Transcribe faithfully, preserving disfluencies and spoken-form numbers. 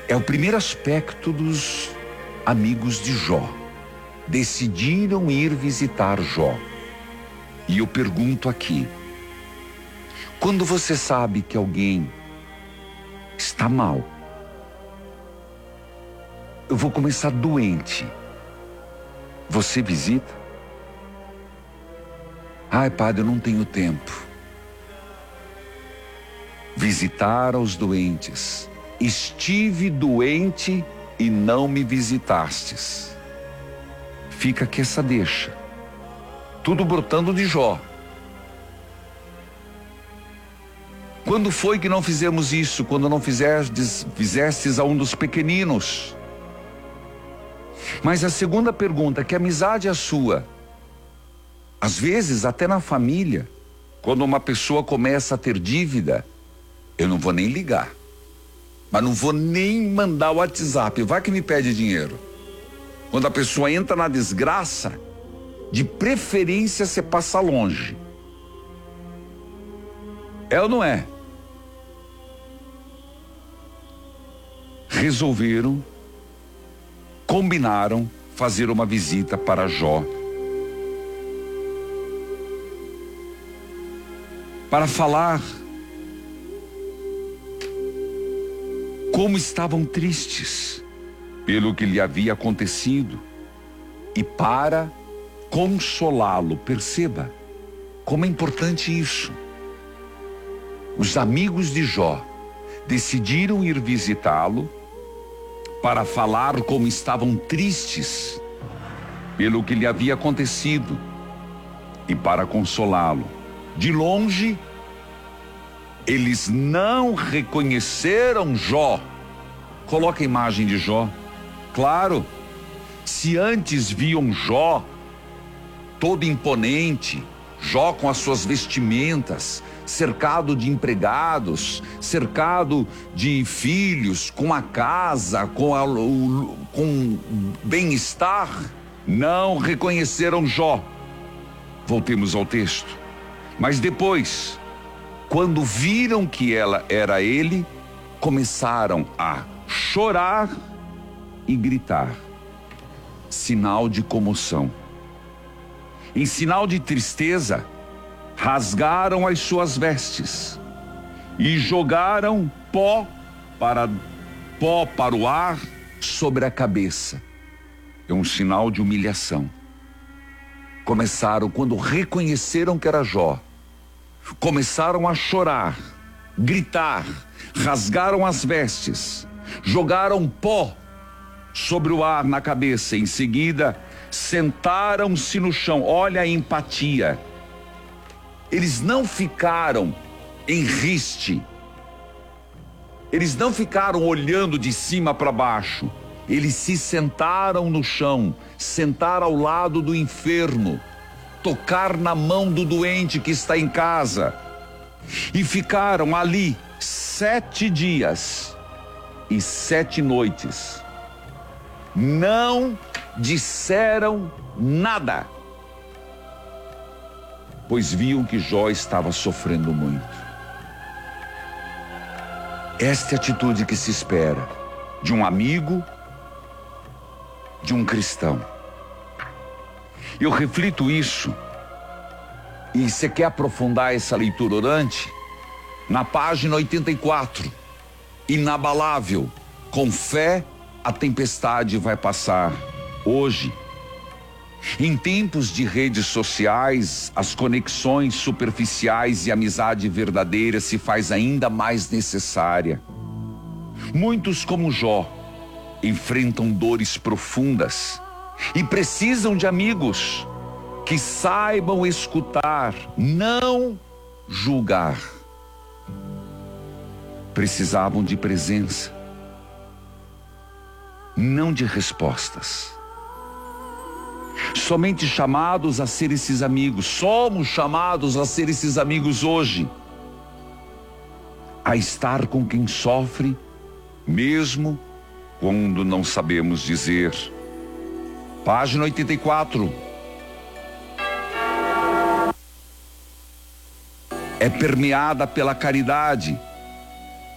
É o primeiro aspecto dos amigos de Jó. Decidiram ir visitar Jó. E eu pergunto aqui, quando você sabe que alguém está mal, eu vou começar doente, você visita? Ai, padre, eu não tenho tempo. Visitar aos doentes. Estive doente e não me visitastes. Fica aqui essa deixa. Tudo brotando de Jó. Quando foi que não fizemos isso? Quando não fizestes, fizestes a um dos pequeninos. Mas a segunda pergunta, que amizade é a sua? Às vezes, até na família, quando uma pessoa começa a ter dívida, eu não vou nem ligar. Mas não vou nem mandar o WhatsApp, vai que me pede dinheiro. Quando a pessoa entra na desgraça, de preferência você passa longe. É ou não é? Resolveram, combinaram fazer uma visita para Jó. Para falar como estavam tristes pelo que lhe havia acontecido e para consolá-lo. Perceba como é importante isso. Os amigos de Jó decidiram ir visitá-lo para falar como estavam tristes pelo que lhe havia acontecido e para consolá-lo. De longe, eles não reconheceram Jó. Coloca a imagem de Jó. Claro, se antes viam Jó todo imponente, Jó com as suas vestimentas, cercado de empregados, cercado de filhos, com a casa, com, a, o, com bem-estar, não reconheceram Jó. Voltemos ao texto. Mas depois, quando viram que ela era ele, começaram a chorar e gritar. Sinal de comoção. Em sinal de tristeza, rasgaram as suas vestes e jogaram pó para, pó para o ar sobre a cabeça. É um sinal de humilhação. Começaram, quando reconheceram que era Jó, começaram a chorar, gritar, rasgaram as vestes, jogaram pó sobre o ar na cabeça. Em seguida, sentaram-se no chão. Olha a empatia. Eles não ficaram em riste. Eles não ficaram olhando de cima para baixo. Eles se sentaram no chão, sentar ao lado do enfermo, tocar na mão do doente que está em casa. E ficaram ali sete dias e sete noites. Não disseram nada, pois viam que Jó estava sofrendo muito. Esta é a atitude que se espera de um amigo, de um cristão. Eu reflito isso, e você quer aprofundar essa leitura orante? Na página oitenta e quatro, inabalável, com fé a tempestade vai passar. Hoje, em tempos de redes sociais, as conexões superficiais e a amizade verdadeira se faz ainda mais necessária. Muitos, como Jó, enfrentam dores profundas e precisam de amigos que saibam escutar, não julgar. Precisavam de presença, não de respostas. Somente chamados a ser esses amigos, somos chamados a ser esses amigos hoje, a estar com quem sofre, mesmo quando não sabemos dizer. Página oitenta e quatro. É permeada pela caridade,